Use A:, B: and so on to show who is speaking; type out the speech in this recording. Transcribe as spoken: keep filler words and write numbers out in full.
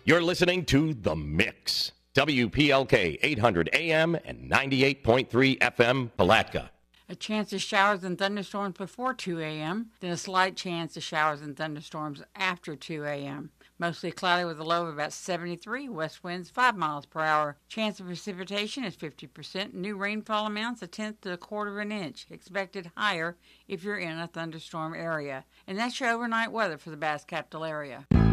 A: You're listening to The Mix. W P L K eight hundred A M and ninety-eight point three F M, Palatka.
B: A chance of showers and thunderstorms before two a.m., then a slight chance of showers and thunderstorms after two a.m. Mostly cloudy with a low of about seventy-three, west winds five miles per hour. Chance of precipitation is fifty percent. New rainfall amounts a tenth to a quarter of an inch. Expected higher if you're in a thunderstorm area. And that's your overnight weather for the Bass Capital area.